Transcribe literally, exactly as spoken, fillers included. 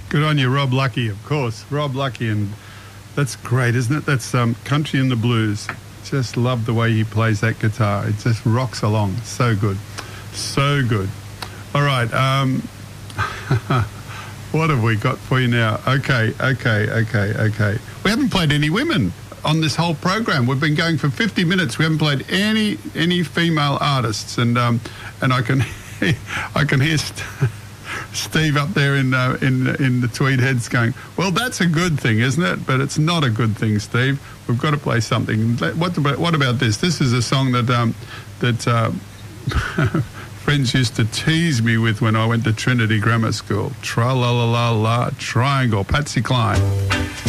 Good on you, Rob Lucky, of course. Rob Lucky, and that's great, isn't it? That's um, Country and the Blues. Just love the way he plays that guitar. It just rocks along. So good. So good. All right. Um, what have we got for you now? Okay, okay, okay, okay. We haven't played any women on this whole program. We've been going for fifty minutes. We haven't played any any female artists, and um, and I can I can hear St- Steve up there in uh, in in the Tweed Heads going, well, that's a good thing, isn't it? But it's not a good thing, Steve. We've got to play something. What about what about this? This is a song that um, that uh, friends used to tease me with when I went to Trinity Grammar School. Tra la la la la, Triangle, Patsy Cline.